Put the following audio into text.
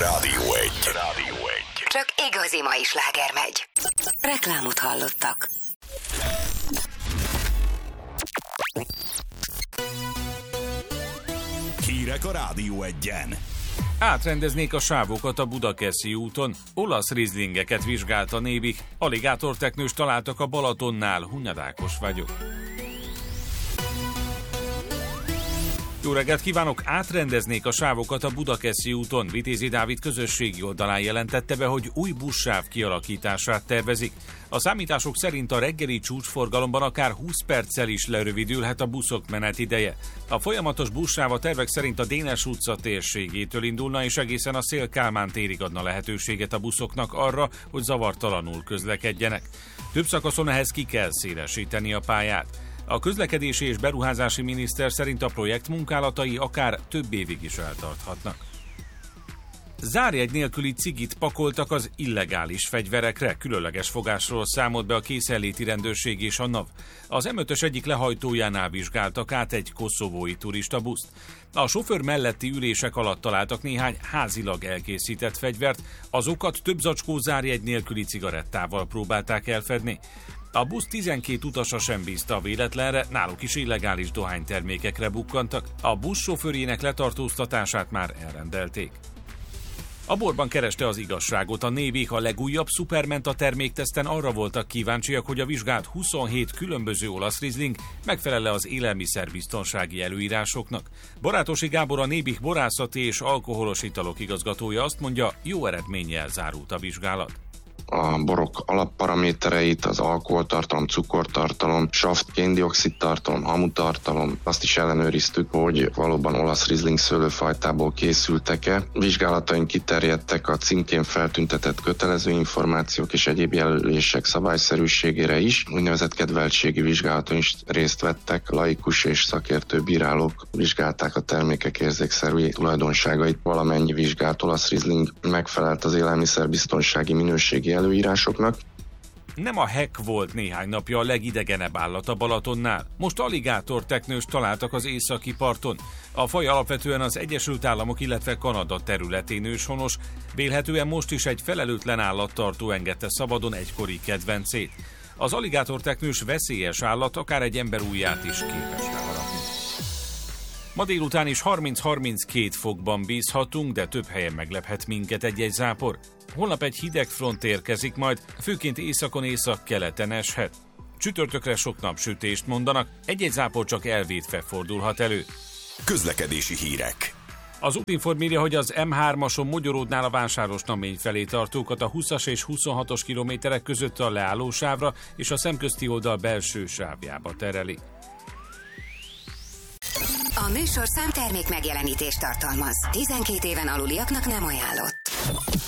Rádió 1. Csak igazi mai sláger megy. Reklámot hallottak. Hírek a Rádió 1-en. Átrendeznék a sávokat a Budakeszi úton, olasz rizlingeket vizsgált a Nébih, aligátorteknős találtak a Balatonnál, Hunyadákos vagyok. Jó reggelt kívánok! Átrendeznék a sávokat a Budakeszi úton. Vitézi Dávid közösségi oldalán jelentette be, hogy új buszsáv kialakítását tervezik. A számítások szerint a reggeli csúcsforgalomban akár 20 perccel is lerövidülhet a buszok menetideje. A folyamatos buszsáv a tervek szerint a Dénes utca térségétől indulna, és egészen a Széll-Kálmán térig adna lehetőséget a buszoknak arra, hogy zavartalanul közlekedjenek. Több szakaszon ehhez ki kell szélesíteni a pályát. A közlekedési és beruházási miniszter szerint a projekt munkálatai akár több évig is eltarthatnak. Zárjegy nélküli cigit pakoltak az illegális fegyverekre, különleges fogásról számolt be a készenléti rendőrség és a NAV. Az M5-ös egyik lehajtójánál vizsgáltak át egy koszovói turistabuszt. A sofőr melletti ülések alatt találtak néhány házilag elkészített fegyvert, azokat több zacskó zárjegy nélküli cigarettával próbálták elfedni. A busz 12 utasa sem bízta a véletlenre, náluk is illegális dohánytermékekre bukkantak. A busz sofőrjének letartóztatását már elrendelték. A borban kereste az igazságot a Nébih, a legújabb Superment a termékteszten arra voltak kíváncsiak, hogy a vizsgált 27 különböző olasz rizling megfelel-e az élelmiszerbiztonsági előírásoknak. Barátosi Gábor, a Nébih borászati és alkoholos italok igazgatója azt mondja, jó eredménnyel zárult a vizsgálat. A borok alapparamétereit, az alkoholtartalom, cukortartalom, saft, kén-dioxid tartalom, hamutartalom, azt is ellenőriztük, hogy valóban olasz rizling szőlőfajtából készültek-e. Vizsgálataink kiterjedtek a címkén feltüntetett kötelező információk és egyéb jelölések szabályszerűségére is. Úgynevezett kedveltségi vizsgálaton is részt vettek, laikus és szakértő bírálók vizsgálták a termékek érzékszerű tulajdonságait. Valamennyi vizsgált olasz rizling megfelelt az élelmiszerbiztonsági minőségi előírásoknak. Nem a hek volt néhány napja a legidegenebb állat a Balatonnál. Most aligátorteknőst találtak az északi parton. A faj alapvetően az Egyesült Államok, illetve Kanada területén őshonos, vélhetően most is egy felelőtlen állattartó engedte szabadon egykori kedvencét. Az aligátorteknős veszélyes állat akár egy ember ujját is képes leharapni. Ma délután is 30-32 fokban bízhatunk, de több helyen meglephet minket egy-egy zápor. Holnap egy hideg front érkezik majd, főként északon északkeleten eshet. Csütörtökre sok napsütést mondanak, egy-egy zápor csak elvétve fordulhat elő. Közlekedési hírek. Az Útinform írja, hogy az M3-ason Mogyoródnál a Vásárosnamény felé tartókat a 20-as és 26-os kilométerek között a leállósávra és a szemközti oldal belső sávjába tereli. A műsorszám termék megjelenítést tartalmaz. 12 éven aluliaknak nem ajánlott.